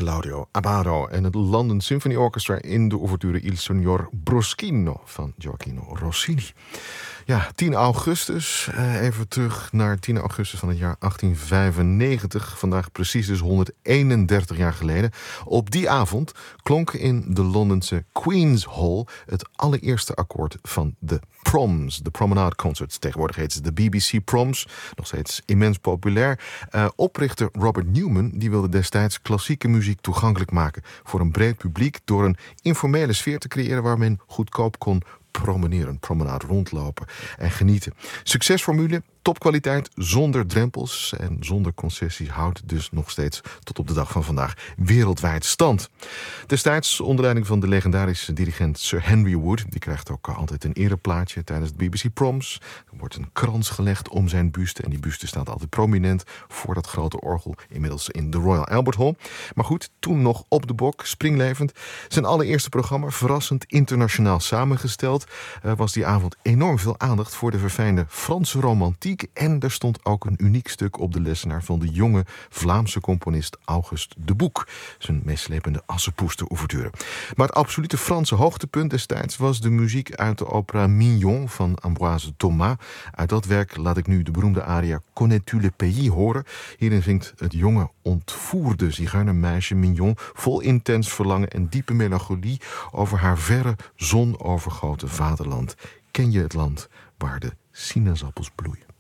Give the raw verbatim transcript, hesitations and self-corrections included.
Claudio Abbado en het London Symphony Orchestra in de ouverture Il Signor Bruschino van Gioacchino Rossini. Ja, tien augustus. Even terug naar tien augustus van het jaar achttien vijfennegentig. Vandaag precies dus honderdeenendertig jaar geleden. Op die avond klonk in de Londense Queen's Hall het allereerste akkoord van de Proms, de Promenade Concerts. Tegenwoordig heet het de B B C Proms, nog steeds immens populair. Uh, oprichter Robert Newman die wilde destijds klassieke muziek toegankelijk maken voor een breed publiek door een informele sfeer te creëren waar men goedkoop kon promeneren, promenade rondlopen en genieten. Succesformule, topkwaliteit, zonder drempels en zonder concessies houdt dus nog steeds tot op de dag van vandaag wereldwijd stand. Destijds onder leiding van de legendarische dirigent Sir Henry Wood, die krijgt ook altijd een ereplaatje tijdens de B B C Proms. Er wordt een krans gelegd om zijn buste en die buste staat altijd prominent voor dat grote orgel, inmiddels in de Royal Albert Hall. Maar goed, toen nog op de bok, springlevend. Zijn allereerste programma, verrassend internationaal samengesteld, uh, was die avond enorm veel aandacht voor de verfijnde Franse romantiek. En er stond ook een uniek stuk op de lessenaar van de jonge Vlaamse componist August de Boek. Zijn meeslepende Assepoester-ouverture. Maar het absolute Franse hoogtepunt destijds was de muziek uit de opera Mignon van Ambroise Thomas. Uit dat werk laat ik nu de beroemde aria Connais-tu le pays horen. Hierin zingt het jonge, ontvoerde zigeunermeisje Mignon vol intens verlangen en diepe melancholie over haar verre, zonovergoten vaderland. Ken je het land waar de sinaasappels bloeien?